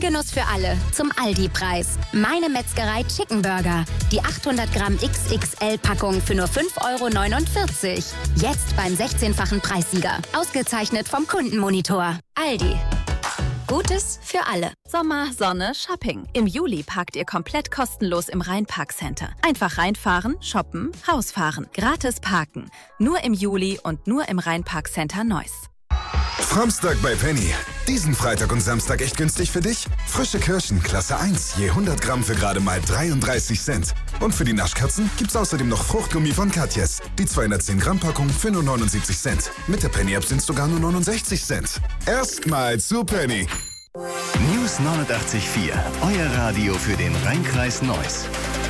Wohlgenuss für alle zum Aldi-Preis. Meine Metzgerei Chicken Burger. Die 800 Gramm XXL-Packung für nur 5,49 €. Jetzt beim 16-fachen Preissieger. Ausgezeichnet vom Kundenmonitor. Aldi. Gutes für alle. Sommer, Sonne, Shopping. Im Juli parkt ihr komplett kostenlos im Rheinpark-Center. Einfach reinfahren, shoppen, rausfahren. Gratis parken. Nur im Juli und nur im Rheinpark-Center Neuss. Framstag bei Penny. Diesen Freitag und Samstag echt günstig für dich? Frische Kirschen, Klasse 1, je 100 Gramm für gerade mal 33 Cent. Und für die Naschkatzen gibt's außerdem noch Fruchtgummi von Katjes. Die 210 Gramm Packung für nur 79 Cent. Mit der Penny-App sind's sogar nur 69 Cent. Erstmal zu Penny. News 89.4, euer Radio für den Rheinkreis Neuss.